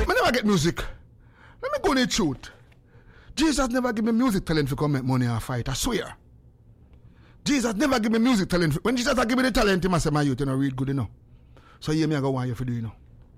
I never get music. Let me go in the truth. Jesus never give me music talent to come make money and fight. I swear. Jesus never give me music talent. When Jesus give me the talent, he must say, my youth, you know, read good enough. So hear me, I go want you for do, you know.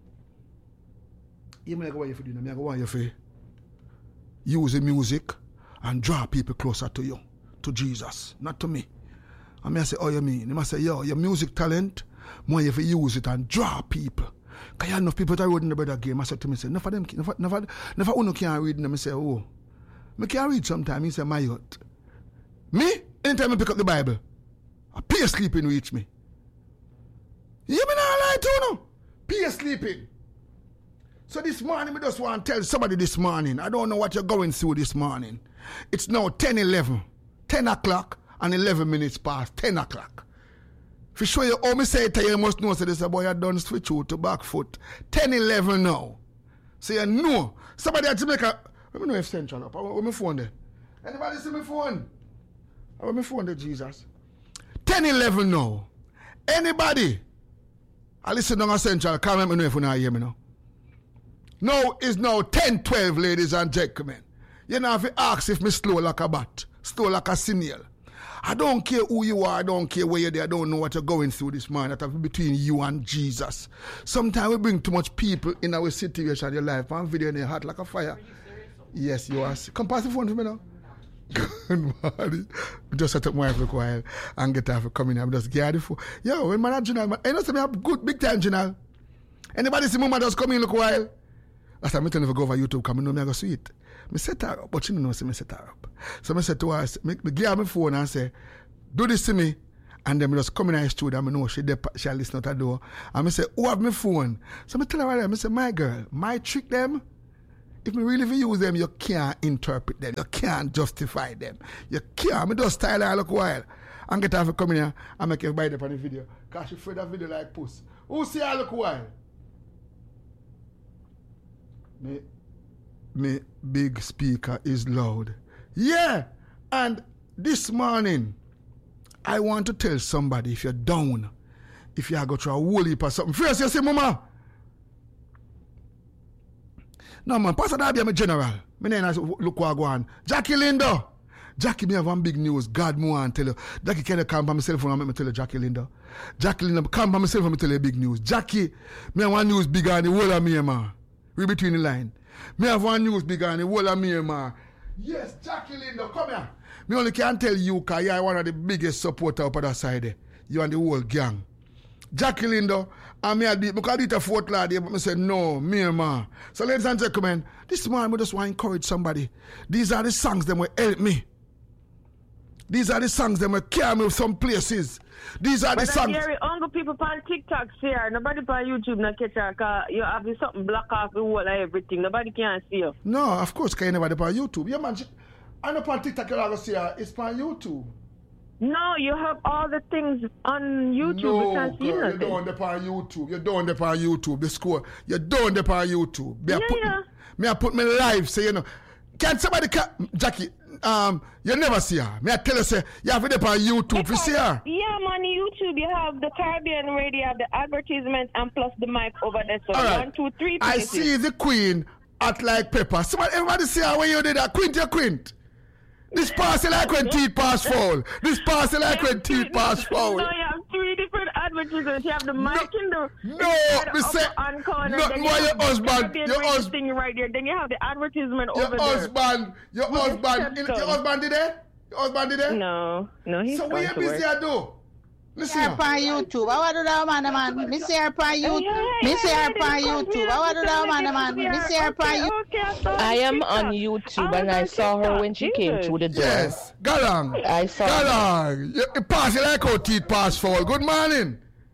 Hear me, I go want you for do, you know. I go want you for use the music and draw people closer to you, to Jesus, not to me. And I say, oh, you mean? He must say, yo, your music talent, more you for use it and draw people. Because you have enough people that read in the brother game. I said to me, never them, never uno can't read them. I say, oh, I can't read sometimes. He said, my youth. Me? Anytime I pick up the Bible, a peer sleeping reach me. You mean I lie to you know? Peer sleeping. So this morning, I just want to tell somebody this morning, I don't know what you're going through this morning. It's now 10:11, 10 o'clock and 11 minutes past 10 o'clock. If you show you how me say it, you must know, so this boy had done switch out to back foot. 10:11 now. So you know. Somebody at Jamaica, let me know if Central up. Where my phone there? Anybody see my phone? Where my phone there, Jesus? 10:11 now. Anybody? I listen on Central, can't let me know if you not hear me now. Now is now 10:12, ladies and gentlemen. You know, if you ask if me slow like a bat, slow like a snail. I don't care who you are, I don't care where you're there, I don't know what you're going through this morning. That's between you and Jesus. Sometimes we bring too much people in our situation in your life. One video in your heart like a fire. Yes, you are. Come pass the phone to me now. Good morning. Just set up my for a while and get off coming. I'm just get the phone. Yo, when man general, I know me have good big time general. Anybody see mama just come in look a while? Last time I tell you to go over YouTube, come know me I go see it. I set her up, but she don't know see me set her up. So I said to her, I give her my phone and say, do this to me. And then I just come in the studio and I know she'll listen at the door. And I say, who have my phone? So I tell her, I say, my girl, my trick them, if me really use them, you can't interpret them. You can't justify them. You can't. I just style her look a while. And get her to come in here and make everybody up on the video. Because she afraid that video like puss. Who see her look a while? Me big speaker is loud. Yeah. And this morning, I want to tell somebody if you're down, if you are going through a whole heap or something. First, you say, Mama. No, man, Pastor Darby, I'm a general. My name is look what I go on. Jackie Lindo. Jackie, me have one big news. God, me want to tell you. Jackie, can you come by myself and let me tell you, Jackie Lindo? Jackie Lindo, come by myself and tell you big news. Jackie, me have one news bigger than the whole of me, man. Read between the line. Me have one news bigger than the whole of me, man. Yes, Jackie Lindo, come here. Me only can tell you because you are one of the biggest supporters up on that side there. You and the whole gang. Jackie Lindo, and me had because I did a fourth lad here, but I said, no, me, man. So ladies and gentlemen, this morning I just want to encourage somebody. These are the songs that will help me. These are the songs that will carry me to some places. These are the songs. But only people on TikTok share. Nobody on YouTube not catch her because you have something block off the whole of everything. Nobody can see you. No, of course, because nobody on YouTube. Yeah, man. I know on TikTok you're going to see her. It's on YouTube. No, you have all the things on YouTube. No, you can't see girl, nothing. You're doing the on YouTube. You're doing the on YouTube. The score. You're doing the on YouTube. Me I put me live, say, you know. Can somebody, Jackie, you never see her. Me I tell you, say, you have it on YouTube. You see her? Yeah, on YouTube, you have the Caribbean radio, have the advertisement, and plus the mic over there. So right. 1, 2, 3 I see the queen at like pepper. Somebody, everybody see her when you did that. Quint, you quint. This pass like when teeth pass fall. This pass like when teeth pass fall. No, you have 3 different advertisements. You have the mic in the me say corner. Not more your husband. Your husband right there. Then you have the advertisement your over husband, there. Your husband. Your husband did it? Your husband did it? No, he's so what you busy I do? Listen. Her on YouTube. I want to do that, man. Me see her on YouTube. Me see her on YouTube. I want to do that, man. Me see her on YouTube. I am on YouTube and I saw her when she came through the door. Yes. Galang. I saw her. Galang. You pass it like how teeth pass fall. Good morning.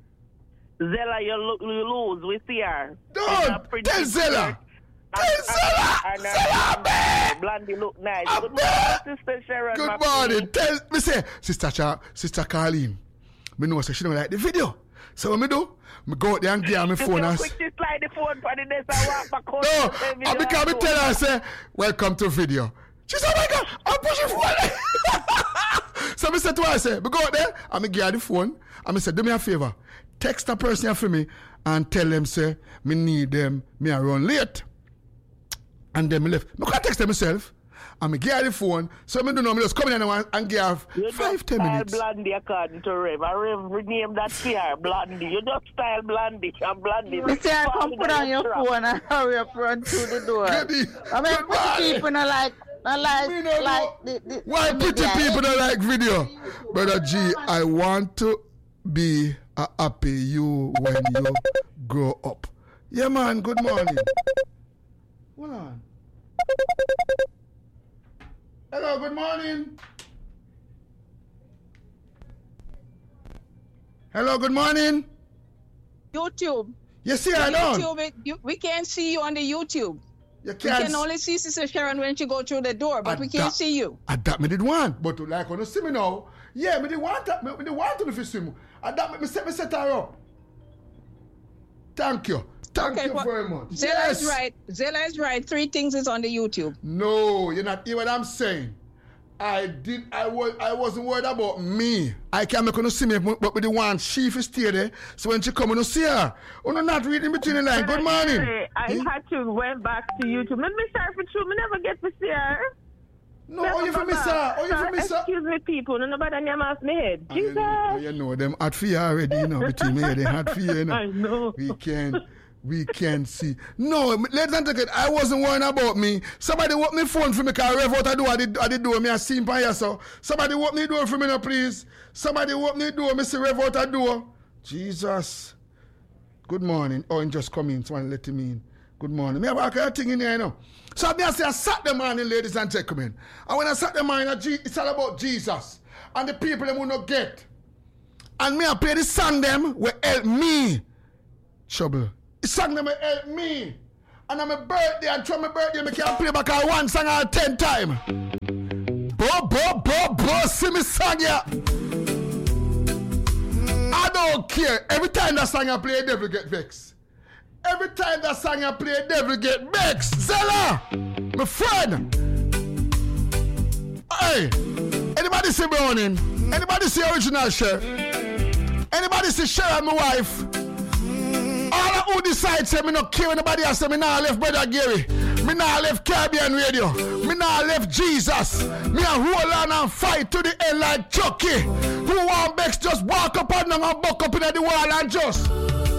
Zella, you lose. We see her. Don't. Tell Zella. Tell Zella. Zella, man. Blondie look nice. Good morning, Sister Sharon. Good morning. Tell me, say, Sister Carleen. Me know so she don't like the video. So what me do? Me go out there and give her my phone and quick to slide the phone for the next I walk back home. No, because me tell her, say, welcome to video. She said, oh my God, I'm pushing phone. So me said to her, I say, me go out there and me give her the phone and me say, do me a favor. Text a person here for me and tell them, say, me need them, me a run late. And then I left. I can't text them myself. And I give her the phone. So I don't know, I just come in and give her 5-10 minutes. You Blondie according to Rev. Rev rename that PR Blondie. You just style Blondie. And Blondie. Mr. I come put on your phone and hurry up run through the door. I mean, pretty people not like why pretty people don't like video? Brother G, I want to be a happy you when you grow up. Yeah, man, good morning. Hold on. Hello, good morning. Hello, good morning. YouTube. You see, I know. YouTube, we can't see you on the YouTube. You we can only see Sister Sharon when she go through the door, but we can't see you. That me did want, but like when you see me now, yeah, me did want that. Me did want to see me. And that me set her up. Thank you. Thank you very much. Zella is right. Zella is right. 3 things is on the YouTube. No, you're not hear what I'm saying. I wasn't worried about me. I can't make her see me, but with the one she is stay there. So when she come, you see her. You're not reading between the line. Good morning. I had to went back to YouTube. Let me start for true. Me never get to see her. No, oh, you for me, sir. Oh, you for me, sir. Excuse me, people. No, nobody name off my head. Jesus. You know, them hot for you already, you know, between me and they hot for you, you know. I know. We can see. No, ladies and gentlemen, I wasn't worrying about me. Somebody walk me phone for me, because I rev out I did do me, I see him by here, so. Somebody walk me door for me now, please. Somebody walk me door, me see rev out I do. Jesus. Good morning. Oh, and just come in, someone let him in. Good morning. Me have a thing in here, you know. So I say I Saturday morning, ladies and gentlemen. And when I Saturday morning, it's all about Jesus. And the people them will not get. And me I play the song them will help me. Trouble. The song them will help me. And on my birthday, and from my birthday, I can play back one song or 10 times. Bo, see me song here. I don't care. Every time that song I play, the devil get vexed. Every time that song I play, the devil get vexed. Zella, my friend. Hey, anybody see Browning? Anybody see Original Chef? Anybody see Sharon, my wife? All who decide say me not care anybody else, say me not left Brother Gary. Me not left Caribbean Radio. Me not left Jesus. Me a hold on and fight to the end like Chucky. Who want Bex just walk up and down and buck up in the wall and just